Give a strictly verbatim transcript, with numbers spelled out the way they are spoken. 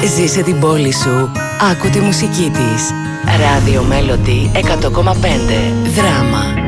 Ζήσε την πόλη σου. Άκου τη μουσική της. Radio Melody εκατό κόμμα πέντε. Δράμα.